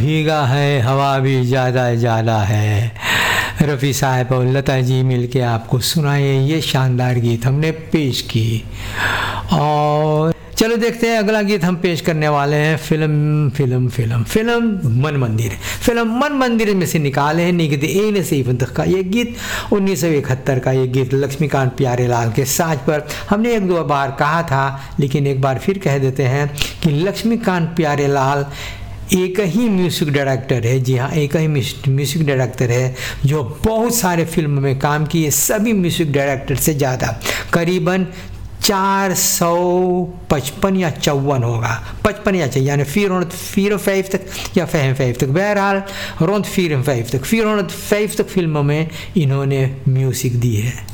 भीगा है हवा भी ज़्यादा ज़्यादा है। रफ़ी साहब और लता जी मिलके आपको सुनाए ये शानदार गीत हमने पेश की। और चलो देखते हैं अगला गीत हम पेश करने वाले हैं फिल्म मन मंदिर। फिल्म मन मंदिर में से निकाले हैं निगद ए नसीब का ये गीत 1971 का ये गीत लक्ष्मीकांत प्यारेलाल के साज पर। हमने एक दो बार कहा था लेकिन एक बार फिर कह देते हैं कि लक्ष्मीकांत प्यारेलाल एक ही म्यूज़िक डायरेक्टर है। जी हाँ, एक ही म्यूज़िक डायरेक्टर है जो बहुत सारे फिल्म में काम किए। सभी म्यूज़िक डायरेक्टर से ज़्यादा करीबन 455 या 54 होगा, 55 या चाहिए यानी 405 तक या 55 तक, बहरहाल अराउंड 405 तक फिल्मों में इन्होंने म्यूज़िक दी है।